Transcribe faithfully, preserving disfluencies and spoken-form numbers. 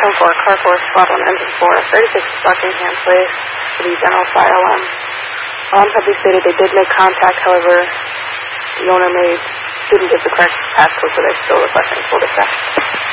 seven four, car four, squad one, engine four, thirty-six Buckingham Place, to the general fire alarm. Alarm company stated they did make contact, however, the owner may didn't give the correct passcode, so they're still requesting full dispatch.